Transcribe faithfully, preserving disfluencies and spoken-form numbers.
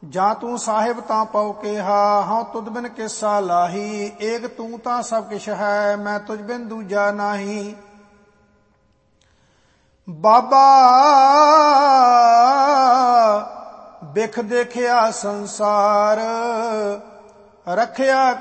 ਜਾਂ ਤੂੰ ਸਾਹਿਬ ਤਾਂ ਪਉ ਕਿਹਾ, ਹਉ ਤੁਧ ਬਿਨ ਕਿਸਾ ਲਾਹੀ। ਏਕ ਤੂੰ ਤਾਂ ਸਭ ਕਿਛ ਹੈ, ਮੈਂ ਤੁਝ ਬਿਨ ਦੂਜਾ ਨਾਹੀ। ਬਾਬਾ ਬਿਖ ਦੇਖਿਆ ਸੰਸਾਰ, ਰਖਿਆ